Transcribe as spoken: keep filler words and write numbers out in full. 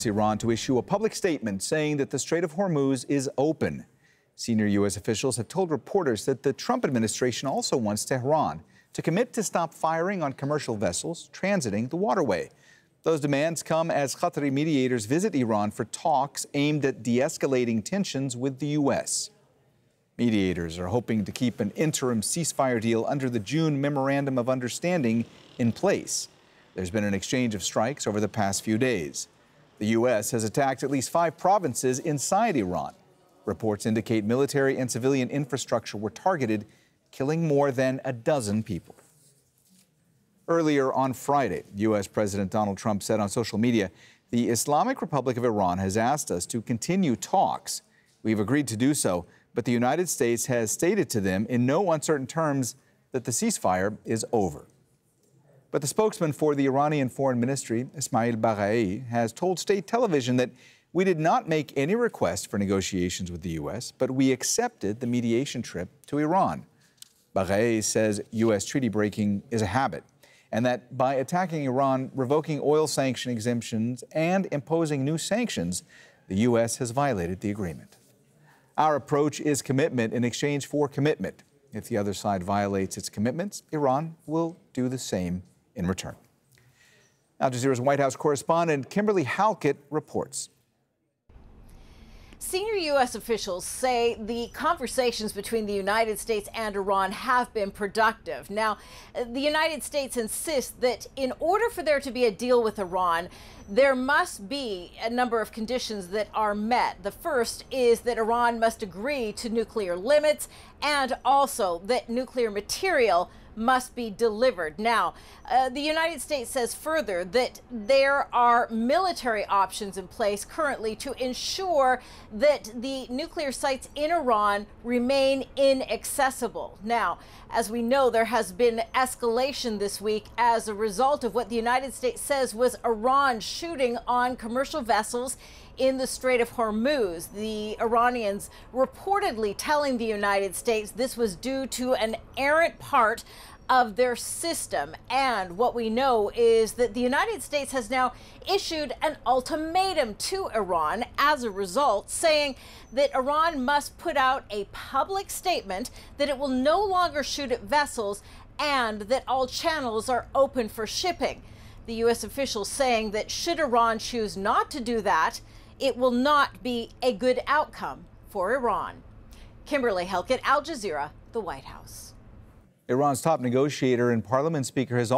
Iran to issue a public statement saying that the Strait of Hormuz is open. Senior U S officials have told reporters that the Trump administration also wants Tehran to commit to stop firing on commercial vessels transiting the waterway. Those demands come as Qatari mediators visit Iran for talks aimed at de-escalating tensions with the U S. Mediators are hoping to keep an interim ceasefire deal under the June Memorandum of Understanding in place. There's been an exchange of strikes over the past few days. The U S has attacked at least five provinces inside Iran. Reports indicate military and civilian infrastructure were targeted, killing more than a dozen people. Earlier on Friday, U S President Donald Trump said on social media, "The Islamic Republic of Iran has asked us to continue talks. We've agreed to do so, but the United States has stated to them in no uncertain terms that the ceasefire is over." But the spokesman for the Iranian Foreign Ministry, Ismail Baghai, has told state television that we did not make any request for negotiations with the U S, but we accepted the mediation trip to Iran. Baghai says U S treaty breaking is a habit, and that by attacking Iran, revoking oil sanction exemptions, and imposing new sanctions, the U S has violated the agreement. Our approach is commitment in exchange for commitment. If the other side violates its commitments, Iran will do the same in return. Al Jazeera's White House correspondent Kimberly Halkett reports. Senior U S officials say the conversations between the United States and Iran have been productive. Now, the United States insists that in order for there to be a deal with Iran, there must be a number of conditions that are met. The first is that Iran must agree to nuclear limits and also that nuclear material must be delivered. Now, uh, the United States says further that there are military options in place currently to ensure that the nuclear sites in Iran remain inaccessible. Now, as we know, there has been escalation this week as a result of what the United States says was Iran shooting on commercial vessels in the Strait of Hormuz. The Iranians reportedly telling the United States this was due to an errant part of their system. And what we know is that the United States has now issued an ultimatum to Iran as a result, saying that Iran must put out a public statement that it will no longer shoot at vessels and that all channels are open for shipping. The U S officials saying that should Iran choose not to do that, it will not be a good outcome for Iran. Kimberly Halkett, Al Jazeera, the White House. Iran's top negotiator and parliament speaker has